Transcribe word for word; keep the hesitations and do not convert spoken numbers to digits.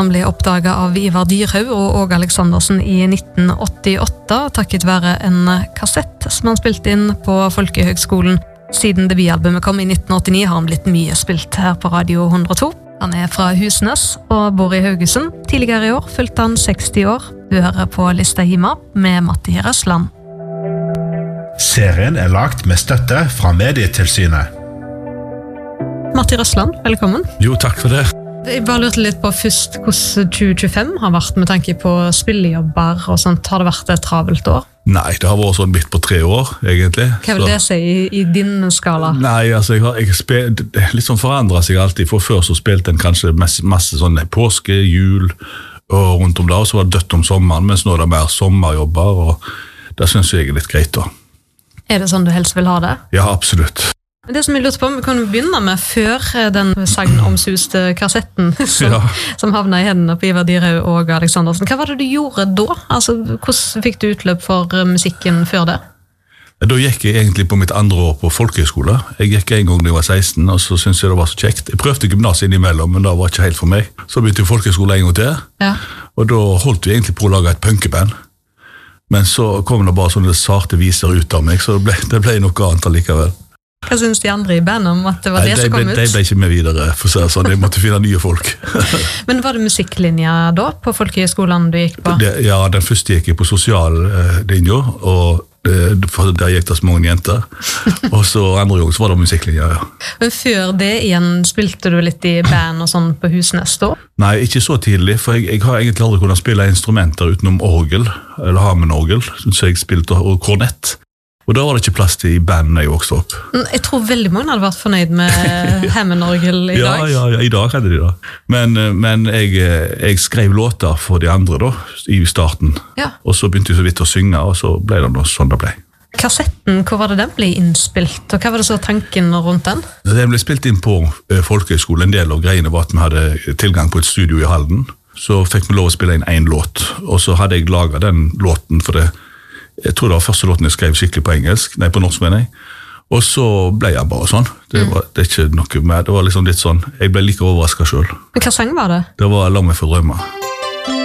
Han ble oppdaget av Ivar Dyrhaug og Åge Aleksandersen i nitten åttiåtte, takket være en kassett som han spilte inn på Folkehøgskolen. Siden debutalbumet kom i nitten åttini har han blitt mye spilt her på Radio hundre og to. Han er fra Husnes og bor i Haugesund. Tidligere i år fylte han seksti år. Du hører på Lista Hima med Matti Røsland. Serien er lagt med støtte fra Medietilsynet. Matti Røsland, velkommen. Jo, takk for det. Jeg bare lurte litt på først hvordan tjue tjuefem har vært med tanke på spillejobber og sånt. Har det vært et travelt år? Nei, det har vært sånn midt på tre år, egentlig. Hva vil så... det si i, i din skala? Nei, altså, jeg har, jeg har spilt, litt sånn forandret seg alltid. For før så spilte en kanskje masse, masse sånne påske, jul og rundt om da, og så var det dødt om sommeren, mens nå er det mer sommerjobber, og det synes jeg er litt greit da. Er det sånn du helst vil ha det? Ja, absolutt. Det som jeg lurte på, vi kan begynne med før den sagnomsuste kassetten som, ja. som havnet i hendene på Ivar Dyrhaug og Aleksandersen. Hva var det du gjorde da? Altså, hvordan fikk du utløp for musikken før det? Da gikk jeg egentlig på mitt andre år på folkehøgskole. Jeg gikk en gang da jeg var seksten, og så syntes jeg det var så kjekt. Jeg prøvde gymnas innimellom, men det var ikke helt for meg. Så begynte jeg folkehøgskole en gang til, ja. Og da holdt vi egentlig på å lage et punkeband. Men så kom det bare sånne sarte viser ut av meg, så det ble, det ble noe annet allikevel. Hva synes de andre i bandet om at det var Nei, det som kom ble, ut? De ble ikke med videre, for å si det sånn. Jeg måtte finne nye folk. Men var det musikklinja da, på folkehøgskolen du gikk på? Det, ja, den første gikk jeg på sosiallinja, og for der gikk det så mange jenter. Og så andre gang så var det musikklinja, ja. Men før det igjen, spilte du litt i band og sånn på Husnes da? Nei, ikke så tidlig, for jeg, jeg har egentlig aldri kunnet spille instrumenter utenom orgel, eller harmonorgel, så jeg spilte og kornett. Og da var det ikke plass til i band når jeg vokste opp. Jeg tror veldig mange hadde vært fornøyd med Hammond-orgel i ja, dag. Ja, ja, i dag hadde de det. Men, men jeg, jeg skrev låter for de andre da, i starten. Ja. Og så begynte jeg så vidt å synge, og så ble det noe sånn det ble. Kassetten, hvor var det den ble innspilt? Og hva var det så tanken rundt den? Den ble spilt inn på folkehøgskolen. En del av greiene var at vi hadde tilgang på et studio i Halden. Så fikk vi lov å spille inn en låt, og så hadde jeg laget den låten for det. Jeg tror det var første låten jeg skrev skikkelig på engelsk, nei, på norsk mener jeg. Og så ble jeg bare sånn. Det var det er ikke noe mer, det var liksom litt sånn, jeg ble like overrasket selv. Men hva sang var det? Det var La meg få drømme.